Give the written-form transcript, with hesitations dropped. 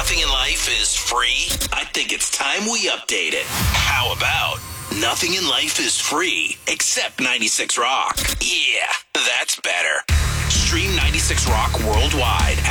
Nothing in life is free. I think it's time we update it. How about nothing in life is free except 96 Rock? Yeah, that's better. Stream 96 Rock worldwide.